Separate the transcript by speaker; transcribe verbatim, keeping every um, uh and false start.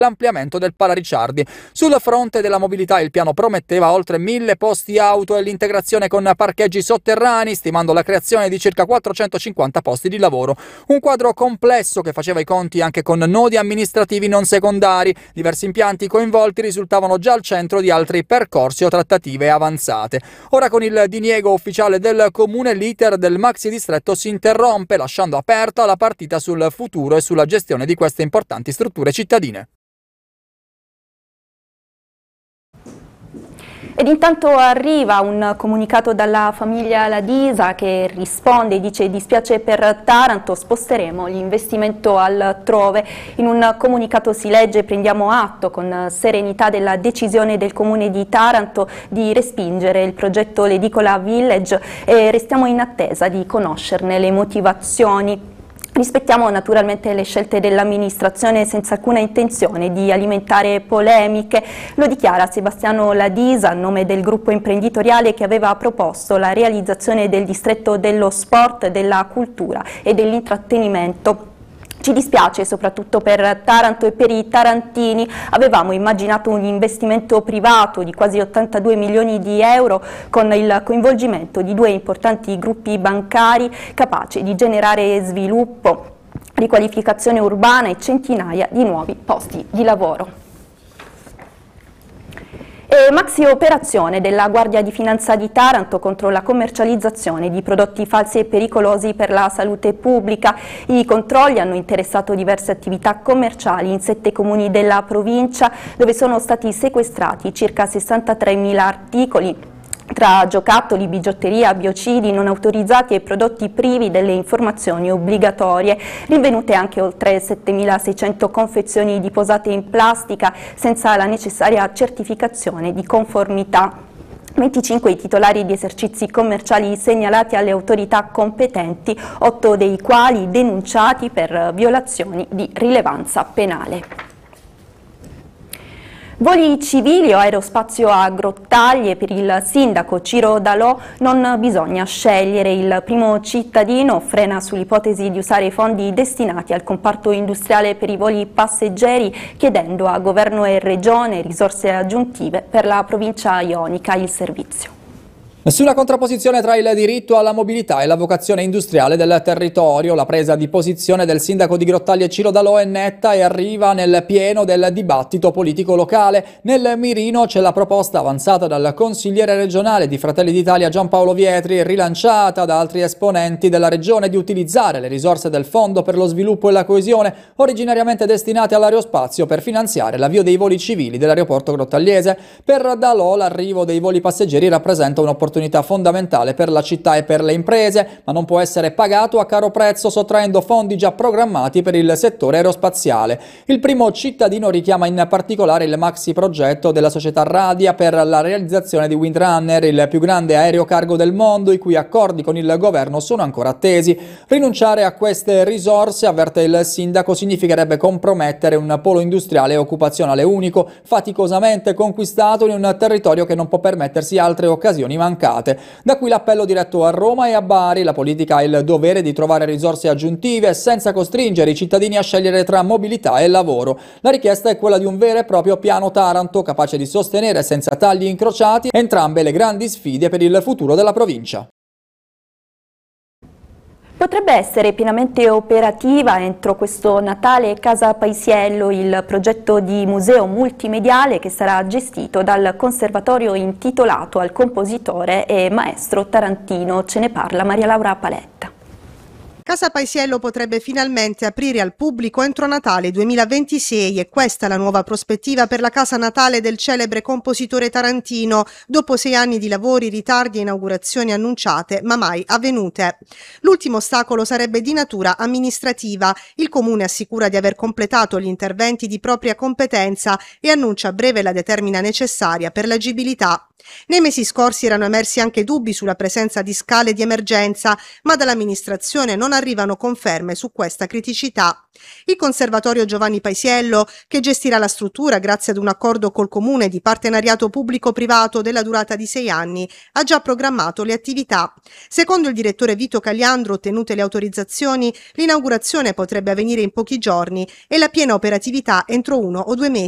Speaker 1: l'ampliamento del Pala Ricciardi. Sul fronte della mobilità il piano prometteva oltre mille posti auto e l'integrazione con parcheggi sotterranei, stimando la creazione di circa quattrocentocinquanta posti di lavoro. Un quadro complesso che faceva i conti anche con nodi amministrativi non secondari. Diversi impianti coinvolti risultavano già al centro di altri percorsi o trattative avanzate. Ora con il diniego ufficiale del comune l'iter del maxi distretto si interrompe, lasciando aperta la partita sul futuro e sulla gestione di queste importanti strutture cittadine.
Speaker 2: Ed intanto arriva un comunicato dalla famiglia Ladisa che risponde e dice: dispiace per Taranto, sposteremo l'investimento altrove. In un comunicato si legge: prendiamo atto con serenità della decisione del comune di Taranto di respingere il progetto l'Edicola Village e restiamo in attesa di conoscerne le motivazioni. Rispettiamo naturalmente le scelte dell'amministrazione senza alcuna intenzione di alimentare polemiche, lo dichiara Sebastiano Ladisa a nome del gruppo imprenditoriale che aveva proposto la realizzazione del distretto dello sport, della cultura e dell'intrattenimento. Ci dispiace soprattutto per Taranto e per i tarantini, avevamo immaginato un investimento privato di quasi ottantadue milioni di euro con il coinvolgimento di due importanti gruppi bancari capaci di generare sviluppo, riqualificazione urbana e centinaia di nuovi posti di lavoro. E maxi operazione della Guardia di Finanza di Taranto contro la commercializzazione di prodotti falsi e pericolosi per la salute pubblica. I controlli hanno interessato diverse attività commerciali in sette comuni della provincia, dove sono stati sequestrati circa sessantatremila articoli tra giocattoli, bigiotteria, biocidi non autorizzati e prodotti privi delle informazioni obbligatorie. Rinvenute anche oltre settemilaseicento confezioni di posate in plastica senza la necessaria certificazione di conformità. venticinque i titolari di esercizi commerciali segnalati alle autorità competenti, otto dei quali denunciati per violazioni di rilevanza penale. Voli civili o aerospazio a Grottaglie per il sindaco Ciro Dalò non bisogna scegliere. Il primo cittadino frena sull'ipotesi di usare i fondi destinati al comparto industriale per i voli passeggeri, chiedendo a governo e regione risorse aggiuntive per la provincia ionica. Il servizio.
Speaker 1: Nessuna contrapposizione tra il diritto alla mobilità e la vocazione industriale del territorio. La presa di posizione del sindaco di Grottaglie Ciro Dalò è netta e arriva nel pieno del dibattito politico locale. Nel mirino c'è la proposta avanzata dal consigliere regionale di Fratelli d'Italia Giampaolo Vietri, rilanciata da altri esponenti della regione, di utilizzare le risorse del Fondo per lo sviluppo e la coesione, originariamente destinate all'aerospazio, per finanziare l'avvio dei voli civili dell'aeroporto grottagliese. Per Dalò l'arrivo dei voli passeggeri rappresenta un'opportunità opportunità fondamentale per la città e per le imprese, ma non può essere pagato a caro prezzo sottraendo fondi già programmati per il settore aerospaziale. Il primo cittadino richiama in particolare il maxi progetto della società Radia per la realizzazione di Windrunner, il più grande aereo cargo del mondo, i cui accordi con il governo sono ancora attesi. Rinunciare a queste risorse, avverte il sindaco, significherebbe compromettere un polo industriale e occupazionale unico, faticosamente conquistato in un territorio che non può permettersi altre occasioni mancate. Da qui l'appello diretto a Roma e a Bari. La politica ha il dovere di trovare risorse aggiuntive senza costringere i cittadini a scegliere tra mobilità e lavoro. La richiesta è quella di un vero e proprio piano Taranto, capace di sostenere senza tagli incrociati entrambe le grandi sfide per il futuro della provincia.
Speaker 2: Potrebbe essere pienamente operativa entro questo Natale Casa Paisiello, il progetto di museo multimediale che sarà gestito dal conservatorio intitolato al compositore e maestro tarantino. Ce ne parla Maria Laura Paletta.
Speaker 3: Casa Paisiello potrebbe finalmente aprire al pubblico entro Natale duemilaventisei e questa è la nuova prospettiva per la casa natale del celebre compositore tarantino, dopo sei anni di lavori, ritardi e inaugurazioni annunciate ma mai avvenute. L'ultimo ostacolo sarebbe di natura amministrativa. Il comune assicura di aver completato gli interventi di propria competenza e annuncia a breve la determina necessaria per l'agibilità. Nei mesi scorsi erano emersi anche dubbi sulla presenza di scale di emergenza, ma dall'amministrazione non arrivano conferme su questa criticità. Il Conservatorio Giovanni Paisiello, che gestirà la struttura grazie ad un accordo col comune di partenariato pubblico-privato della durata di sei anni, ha già programmato le attività. Secondo il direttore Vito Cagliandro, ottenute le autorizzazioni, l'inaugurazione potrebbe avvenire in pochi giorni e la piena operatività entro uno o due mesi.